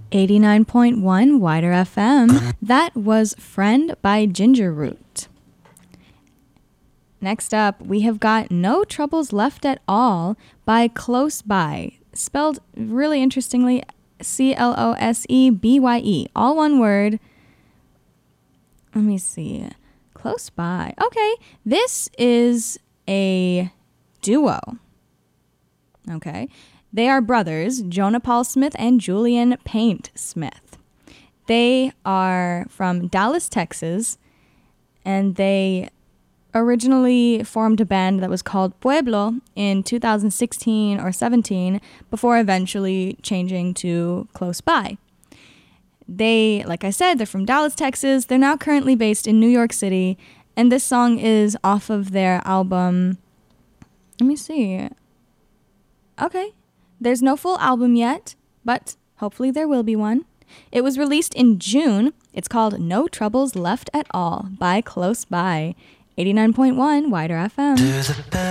89.1 Wider FM. That was Friend by Ginger Root. Next up, we have got No Troubles Left at All by Close By. Spelled really interestingly, Closebye. All one word. Let me see. Close By. Okay, this is a duo. Okay. They are brothers, Jonah Paul Smith and Julian Paint Smith. They are from Dallas, Texas, and they originally formed a band that was called Pueblo in 2016 or 17 before eventually changing to Close By. They, like I said, they're from Dallas, Texas. They're now currently based in New York City, and this song is off of their album. Let me see. Okay. There's no full album yet, but hopefully there will be one. It was released in June. It's called No Troubles Left at All by Close By. 89.1 Wider FM.